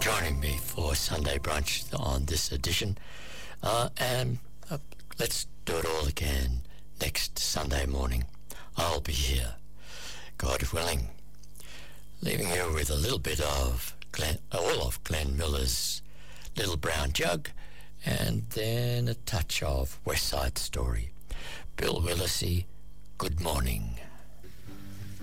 joining me for Sunday brunch on this edition. And let's do it all again next Sunday morning. I'll be here, God willing, leaving you with a little bit of all of Glenn Miller's Little Brown Jug, and then a touch of West Side Story. Bill Willisey, good morning.